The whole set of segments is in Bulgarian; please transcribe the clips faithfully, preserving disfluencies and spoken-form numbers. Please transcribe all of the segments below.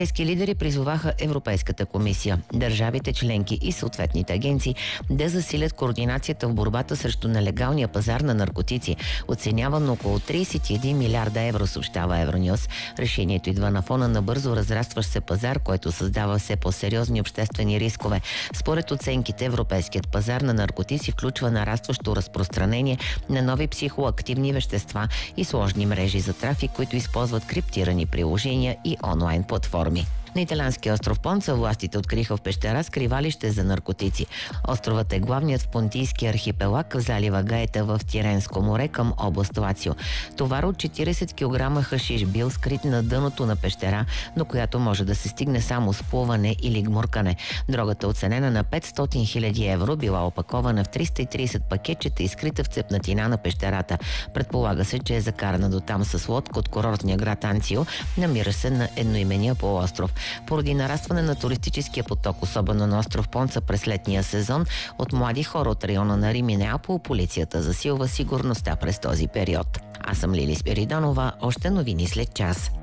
Европейски лидери призоваха Европейската комисия, държавите членки и съответните агенции да засилят координацията в борбата срещу нелегалния пазар на наркотици, оценяван на около тридесет и един милиарда евро, съобщава Евронюс. Решението идва на фона на бързо разрастващ се пазар, който създава все по-сериозни обществени рискове. Според оценките, европейският пазар на наркотици включва нарастващо разпространение на нови психоактивни вещества и сложни мрежи за трафик, които използват криптирани приложения и онлайн платформи. На италианския остров Понца властите откриха в пещера скривалище за наркотици. Островът е главният в Понтийския архипелаг в залива Гаета в Тиренско море към област Лацио. Товар от четиридесет килограма хашиш бил скрит на дъното на пещера, до която може да се стигне само с плуване или гмуркане. Дрогата, оценена на петстотин хиляди евро, била опакована в триста и тридесет пакетчета и скрита в цепнатина на пещерата. Предполага се, че е закарана до там с лодка от курортния град Анцио, намира се на едноименния полуостров. Поради нарастване на туристическия поток, особено на остров Понца през летния сезон, от млади хора от района на Рим и Неапол, полицията засилва сигурността през този период. Аз съм Лили Спиридонова, още новини след час.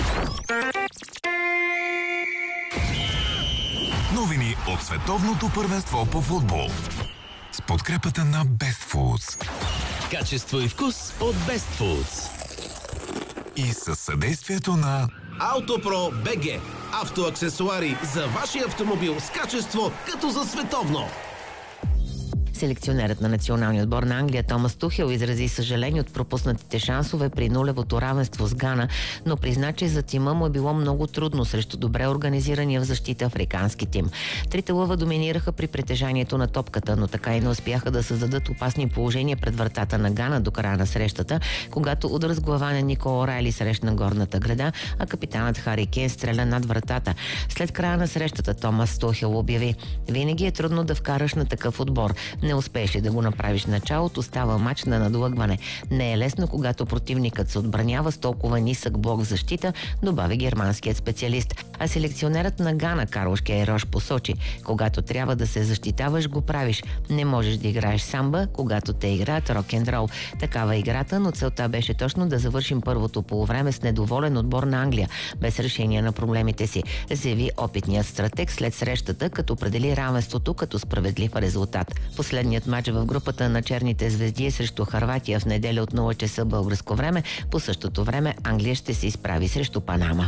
Новини от световното първенство по футбол с подкрепата на Best Foods. Качество и вкус от Best Foods. И със съдействието на Автопро БГ. Автоаксесуари за вашия автомобил с качество като за световно. Селекционерът на националния отбор на Англия Томас Тухел изрази съжаление от пропуснатите шансове при нулевото равенство с Гана, но призна, че за тима му е било много трудно срещу добре организирания в защита африкански тим. Трите лъва доминираха при притежанието на топката, но така и не успяха да създадат опасни положения пред вратата на Гана до края на срещата, когато удар с глава на Никола Райли срещна горната града, а капитанът Хари Кейн стреля над вратата. След края на срещата Томас Тухел обяви: "Винаги е трудно да вкараш на такъв отбор. Не успееш ли да го направиш в началото, става мач на надлъгване. Не е лесно, когато противникът се отбранява с толкова нисък блок защита", добави германският специалист. А селекционерът на Гана Карлош Кейрош посочи: "Когато трябва да се защитаваш, го правиш. Не можеш да играеш самба, когато те играят рок-н-рол." Такава е играта, но целта беше точно да завършим първото полувреме с недоволен отбор на Англия, без решение на проблемите си, заяви опитният стратег след срещата, като определи равенството като справедлив резултат. Последният матч в групата на черните звезди е срещу Хърватия в неделя от нула часа българско време. По същото време Англия ще се изправи срещу Панама.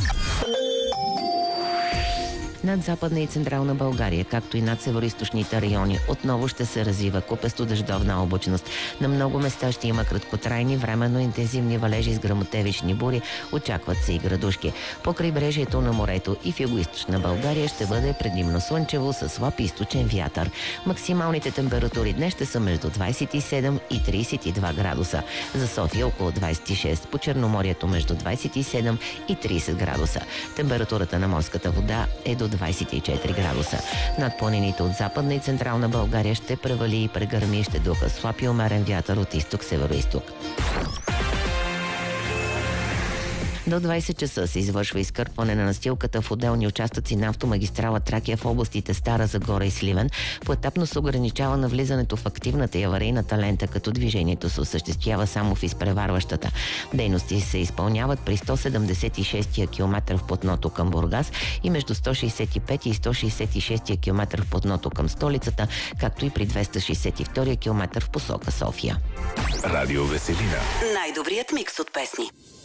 Над Западна и Централна България, както и над североизточните райони, отново ще се развива купесто-дъждовна облачност. На много места ще има краткотрайни, временно интензивни валежи с гръмотевични бури, очакват се и градушки. По крайбрежието на морето и в югоизточна България ще бъде предимно слънчево с слаб източен вятър. Максималните температури днес ще са между двадесет и седем и тридесет и два градуса. За София около двадесет и шест, по Черноморието между двадесет и седем и тридесет градуса. Температурата на морската вода е до двадесет и четири градуса. Над планините от Западна и Централна България ще превали и прегърми и ще духа слаб и умерен вятър от изток-североизток. До двадесет часа се извършва изкърпване на настилката в отделни участъци на автомагистрала Тракия в областите Стара Загора и Сливен. Поетапно се ограничава навлизането в активната и аварийната лента, като движението се осъществява само в изпреварващата. Дейности се изпълняват при сто седемдесет и шести километър в платното към Бургас и между сто шестдесет и пети и сто шестдесет и шести километър в платното към столицата, както и при двеста шестдесет и втори километър в посока София. Радио Веселина. Най-добрият микс от песни.